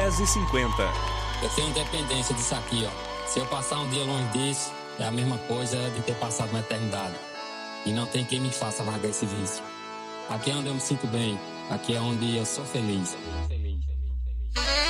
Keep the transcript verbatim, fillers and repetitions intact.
dez e cinquenta. Eu tenho dependência disso aqui, ó. Se eu passar um dia longe disso, é a mesma coisa de ter passado uma eternidade. E não tem quem me faça largar esse vício. Aqui é onde eu me sinto bem. Aqui é onde eu sou feliz.